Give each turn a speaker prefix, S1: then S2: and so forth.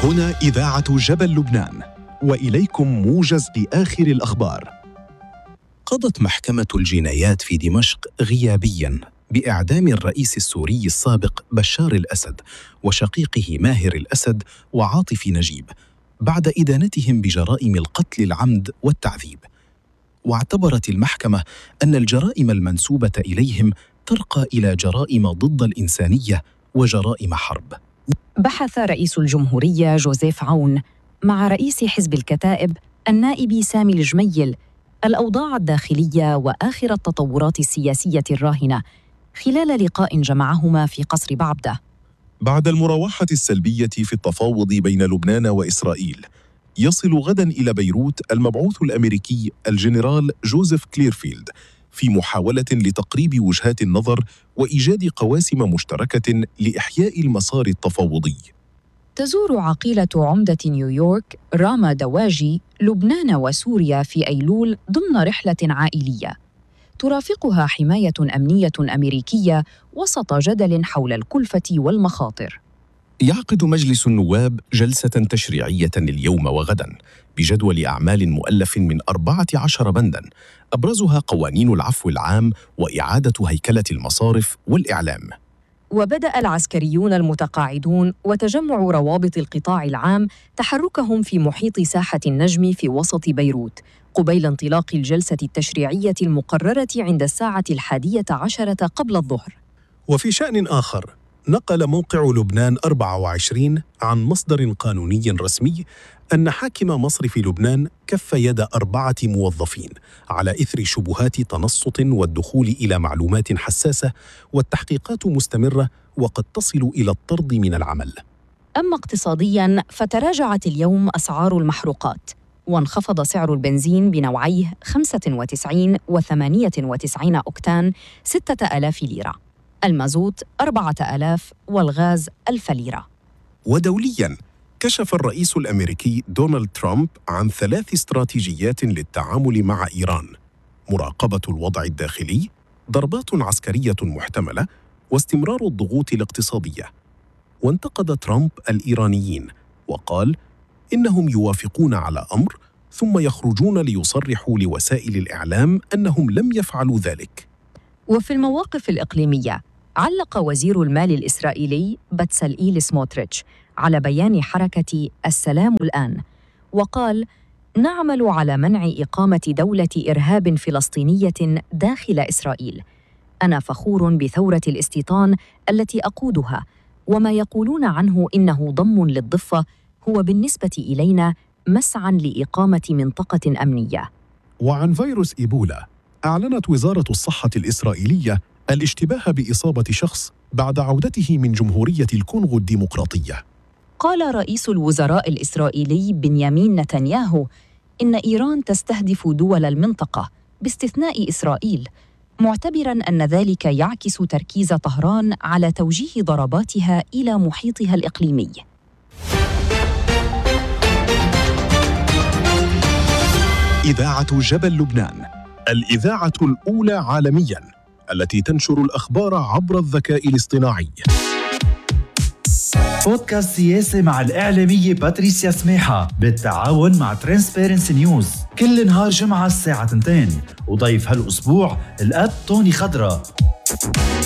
S1: هنا إذاعة جبل لبنان، وإليكم موجز لآخر الأخبار.
S2: قضت محكمة الجنايات في دمشق غيابياً بإعدام الرئيس السوري السابق بشار الأسد وشقيقه ماهر الأسد وعاطف نجيب بعد إدانتهم بجرائم القتل العمد والتعذيب. واعتبرت المحكمة أن الجرائم المنسوبة إليهم ترقى إلى جرائم ضد الإنسانية وجرائم حرب.
S3: بحث رئيس الجمهورية جوزيف عون مع رئيس حزب الكتائب النائب سامي الجميل الأوضاع الداخلية وآخر التطورات السياسية الراهنة خلال لقاء جمعهما في قصر بعبدة.
S1: بعد المراوحة السلبية في التفاوض بين لبنان وإسرائيل، يصل غداً إلى بيروت المبعوث الأمريكي الجنرال جوزيف كليرفيلد في محاولة لتقريب وجهات النظر وإيجاد قواسم مشتركة لإحياء المسار التفاوضي.
S3: تزور عقيلة عمدة نيويورك راما دواجي لبنان وسوريا في أيلول ضمن رحلة عائلية ترافقها حماية أمنية أمريكية وسط جدل حول الكلفة والمخاطر.
S2: يعقد مجلس النواب جلسة تشريعية اليوم وغداً بجدول أعمال مؤلف من 14 بنداً، أبرزها قوانين العفو العام وإعادة هيكلة المصارف والإعلام.
S3: وبدأ العسكريون المتقاعدون وتجمع روابط القطاع العام تحركهم في محيط ساحة النجم في وسط بيروت قبيل انطلاق الجلسة التشريعية المقررة عند الساعة 11 قبل الظهر.
S1: وفي شأن آخر، نقل موقع لبنان 24 عن مصدر قانوني رسمي أن حاكم مصرف لبنان كف يد 4 موظفين على إثر شبهات تنصت والدخول إلى معلومات حساسة، والتحقيقات مستمرة وقد تصل إلى الطرد من العمل.
S3: أما اقتصادياً فتراجعت اليوم أسعار المحروقات، وانخفض سعر البنزين بنوعيه 95 و98 أوكتان 6000 ليرة، المازوت 4000 والغاز 1000 ليرة.
S1: ودولياً، كشف الرئيس الأمريكي دونالد ترامب عن 3 استراتيجيات للتعامل مع إيران: مراقبة الوضع الداخلي، ضربات عسكرية محتملة، واستمرار الضغوط الاقتصادية. وانتقد ترامب الإيرانيين وقال إنهم يوافقون على أمر ثم يخرجون ليصرحوا لوسائل الإعلام أنهم لم يفعلوا ذلك.
S3: وفي المواقف الإقليمية، علق وزير المال الإسرائيلي بتسلئيل سموتريتش على بيان حركة السلام الآن، وقال: نعمل على منع إقامة دولة إرهاب فلسطينية داخل إسرائيل. أنا فخور بثورة الاستيطان التي أقودها، وما يقولون عنه إنه ضم للضفة هو بالنسبة إلينا مسعى لإقامة منطقة أمنية.
S1: وعن فيروس إيبولا، أعلنت وزارة الصحة الإسرائيلية الاشتباه بإصابة شخص بعد عودته من جمهورية الكونغو الديمقراطية.
S3: قال رئيس الوزراء الإسرائيلي بنيامين نتنياهو إن إيران تستهدف دول المنطقة باستثناء إسرائيل، معتبراً أن ذلك يعكس تركيز طهران على توجيه ضرباتها إلى محيطها الإقليمي.
S1: إذاعة جبل لبنان، الإذاعة الأولى عالمياً التي تنشر الأخبار عبر الذكاء الاصطناعي.
S4: بودكاست سياسي مع الإعلامية باتريسيا سميحة بالتعاون مع ترانسبيرنسي نيوز، كل نهار جمعة الساعة 2، وضيف هالأسبوع الأب توني خضرة.